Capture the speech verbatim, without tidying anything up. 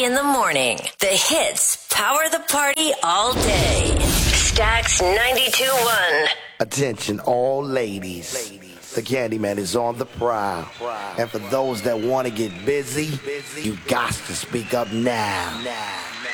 Bobby in the morning. The hits power the party all day. Stax ninety-two point one. Attention all ladies. The Candyman is on the prowl. And for those that want to get busy, you got to speak up now.